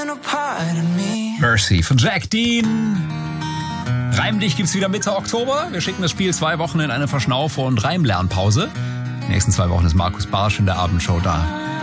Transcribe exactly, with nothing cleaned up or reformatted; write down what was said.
Mercy von Jack Dean. Reimlich gibt's wieder Mitte Oktober. Wir schicken das Spiel zwei Wochen in eine Verschnauf- und Reimlernpause. Die nächsten zwei Wochen ist Markus Barsch in der Abendshow da.